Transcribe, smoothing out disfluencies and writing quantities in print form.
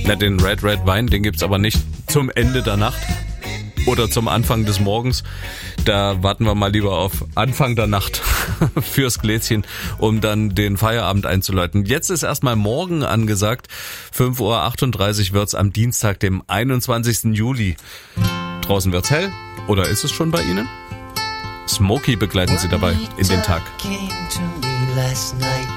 Na, den Red Wein, den gibt's aber nicht zum Ende der Nacht oder zum Anfang des Morgens. Da warten wir mal lieber auf Anfang der Nacht fürs Gläschen, um dann den Feierabend einzuläuten. Jetzt ist erstmal morgen angesagt. 5:38 Uhr wird's am Dienstag, dem 21. Juli. Draußen wird's hell. Oder ist es schon bei Ihnen? Smokey begleiten Sie dabei in den Tag. Came to me last night.